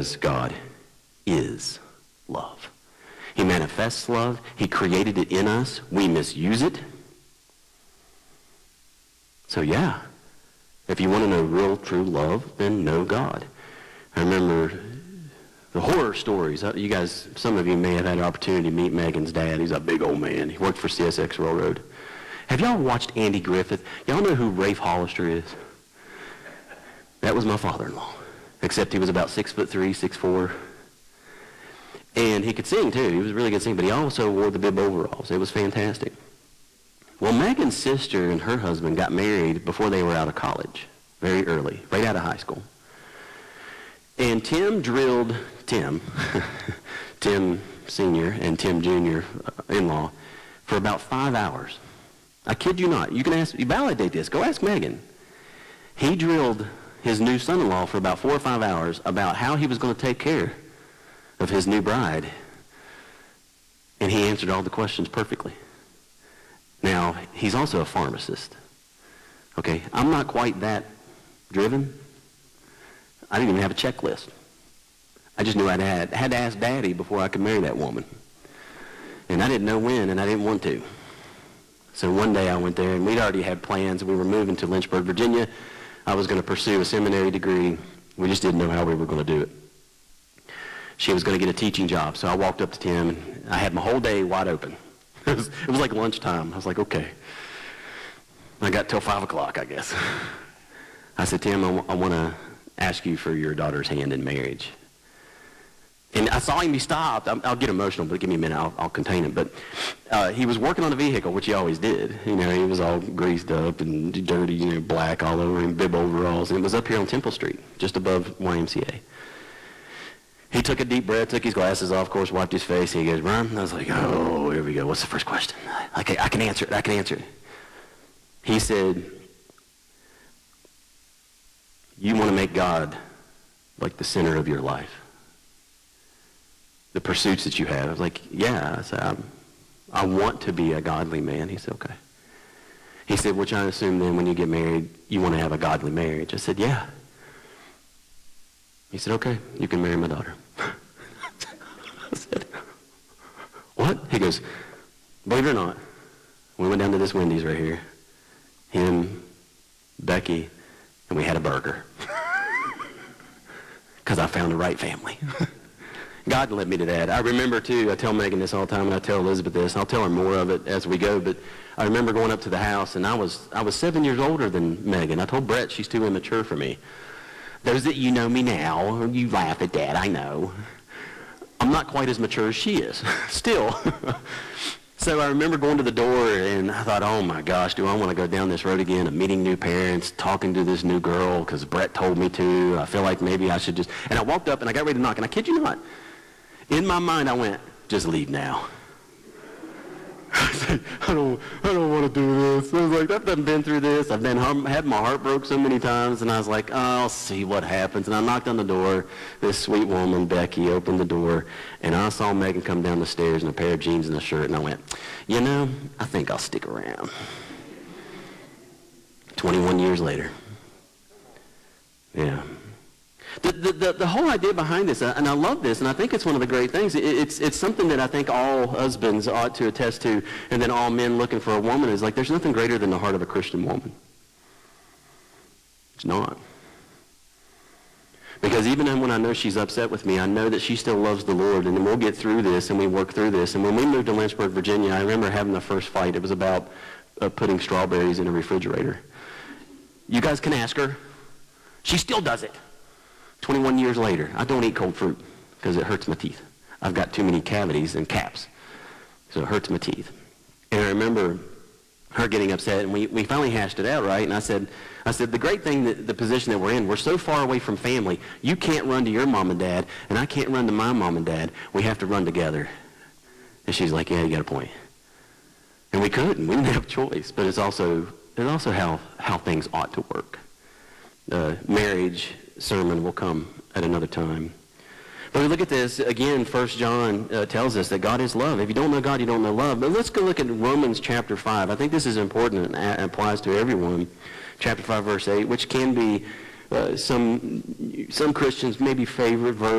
because God is love. He manifests love. He created it in us. We misuse it. So yeah, if you want to know real, true love, then know God. I remember the horror stories. You guys, some of you may have had an opportunity to meet Megan's dad. He's a big old man. He worked for CSX Railroad. Have y'all watched Andy Griffith? Y'all know who Rafe Hollister is? That was my father-in-law, except he was about 6'3", 6'4". And he could sing, too. He was a really good singer, but he also wore the bib overalls. It was fantastic. Well, Megan's sister and her husband got married before they were out of college, very early, right out of high school. And Tim Sr. and Tim Jr. in-law, for about 5 hours. I kid you not. You validate this. Go ask Megan. He drilled his new son-in-law for about 4 or 5 hours about how he was going to take care of his new bride. And he answered all the questions perfectly. Now, he's also a pharmacist. Okay, I'm not quite that driven. I didn't even have a checklist. I just knew I had to ask Daddy before I could marry that woman. And I didn't know when, and I didn't want to. So one day I went there, and we'd already had plans. We were moving to Lynchburg, Virginia. I was going to pursue a seminary degree. We just didn't know how we were going to do it. She was going to get a teaching job, so I walked up to Tim, and I had my whole day wide open. It was like lunchtime. I was like, okay. I got till 5 o'clock, I guess. I said, Tim, I want to ask you for your daughter's hand in marriage. And I saw him, he stopped. I'll get emotional, but give me a minute, I'll contain him. But he was working on a vehicle, which he always did. You know, he was all greased up and dirty, you know, black all over him, bib overalls. And it was up here on Temple Street, just above YMCA. He took a deep breath, took his glasses off, of course, wiped his face. He goes, Ron? I was like, oh, here we go. What's the first question? I can answer it. He said, you want to make God like the center of your life? The pursuits that you have. I was like, yeah. I said, I want to be a godly man. He said, okay. He said, which I assume then when you get married, you want to have a godly marriage. I said, yeah. He said, okay, you can marry my daughter. I said, what? He goes, believe it or not, we went down to this Wendy's right here, him, Becky, and we had a burger. Because I found the right family. God led me to that. I remember, too, I tell Megan this all the time, and I tell Elizabeth this. I'll tell her more of it as we go, but I remember going up to the house, and I was 7 years older than Megan. I told Brett she's too immature for me. Those that you know me now, you laugh at that, I know. I'm not quite as mature as she is, still. So I remember going to the door, and I thought, oh my gosh, do I want to go down this road again of meeting new parents, talking to this new girl, because Brett told me to. I feel like maybe I should just... And I walked up, and I got ready to knock, and I kid you not, in my mind I went, just leave now. I said, I don't want to do this. I was like, I've done been through this. I've had my heart broke so many times, and I was like, oh, I'll see what happens. And I knocked on the door. This sweet woman, Becky, opened the door, and I saw Megan come down the stairs in a pair of jeans and a shirt, and I went, you know, I think I'll stick around. 21 years later. Yeah. The whole idea behind this, and I love this, and I think it's one of the great things, it's something that I think all husbands ought to attest to, and then all men looking for a woman is like, there's nothing greater than the heart of a Christian woman. It's not. Because even when I know she's upset with me, I know that she still loves the Lord, and then we'll get through this, and we work through this. And when we moved to Lynchburg, Virginia, I remember having the first fight. It was about putting strawberries in a refrigerator. You guys can ask her. She still does it. 21 years later, I don't eat cold fruit because it hurts my teeth. I've got too many cavities and caps, so it hurts my teeth. And I remember her getting upset, and we finally hashed it out, right? And I said, the great thing, that the position that we're in, we're so far away from family. You can't run to your mom and dad, and I can't run to my mom and dad. We have to run together. And she's like, yeah, you got a point. And we couldn't. We didn't have a choice. But it's also how things ought to work. Marriage sermon will come at another time. But we look at this, again, 1 John tells us that God is love. If you don't know God, you don't know love. But let's go look at Romans chapter 5. I think this is important and applies to everyone. Chapter 5, verse 8, which can be some Christians' maybe favorite verse.